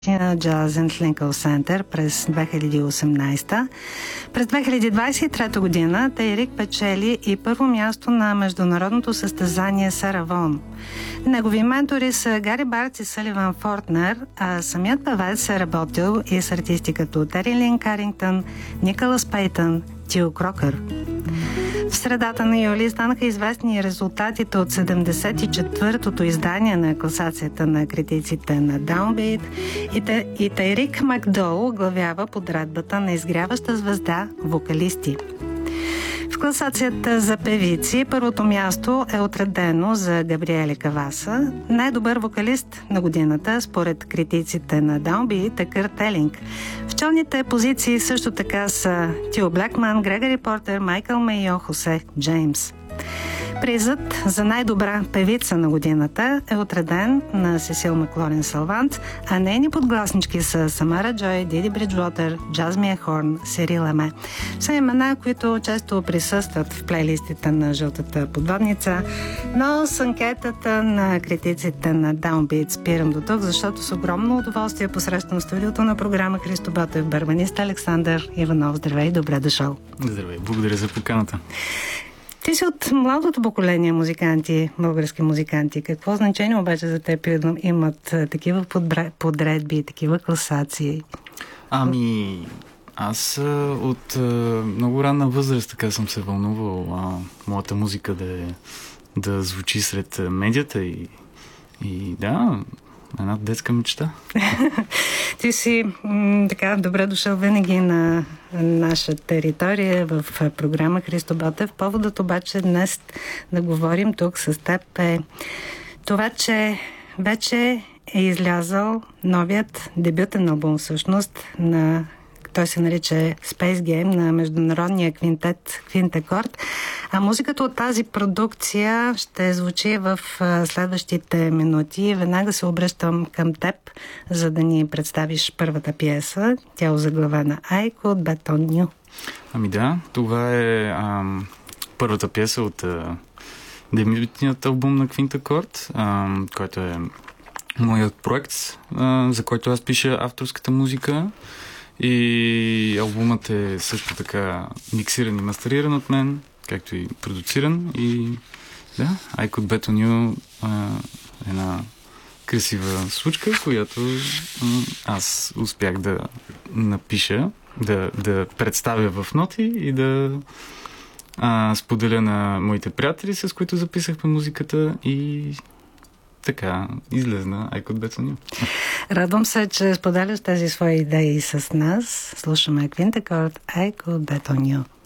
на Jazz and Clinical Center през 2018. През 2023 година Тайрик печели и първо място на международното състезание Сара Вон. Негови ментори са Гари Барц и Съливан Фортнер, а самият певец е работил и с артисти като Тери Лин Карингтън, Николас Пейтън, Тил Крокър. В средата на юли станаха известни резултатите от 74-тото издание на класацията на критиците на Downbeat и Тайрик Макдоу оглавява подредбата на изгряваща звезда вокалисти. В класацията за певици първото място е отредено за Габриели Каваса. Най-добър вокалист на годината според критиците на Downbeat е Кърт Елинг. В челните позиции също така са Тио Блекман, Грегори Портер, Майкъл Мейо, Хосе Джеймс. Призът за най-добра певица на годината е отреден на Сесил Маклорин Салвант, а нейни подгласнички са Самара Джой, Диди Бриджуотър, Джазмия Хорн, Сирил Еме. Все имена, които често присъстват в плейлистите на Жълтата подводница, но с анкетата на критиците на Downbeat спирам до тук, защото с огромно удоволствие посрещам в студиото на програма Христо Ботев, барабанист Александър Иванов. Здравей, добре дошъл. Здравей, благодаря за поканата. Ти си от младото поколение музиканти, български музиканти. Какво значение обаче за теб имат такива подредби, такива класации? Аз от много ранна възраст така съм се вълнувал моята музика да звучи сред медията и да, една детска мечта. Ти си така добре дошъл винаги на наша територия в програма Христо Ботев. Поводът обаче днес да говорим тук с теб е това, че вече е излязъл новият дебютен албум всъщност на той се нарича Space Game на международния квинтет Квинтекорд. А музиката от тази продукция ще звучи в следващите минути. Веднага се обръщам към теб, за да ни представиш първата пиеса. Тя е озаглавена I Could Bet On You. Да, това е първата пиеса от дебютният албум на Квинтекорд, който е моят проект, за който аз пиша авторската музика. И албумът е също така миксиран и мастериран от мен, както и продуциран. И да, I Could Bet On You е една красива случка, която аз успях да напиша, да представя в ноти и да споделя на моите приятели, с които записахме музиката и така излезна I Could Bet On You. Радвам се, че споделяш тези свои идеи с нас. Слушаме Квинтекорд I Could Bet On You.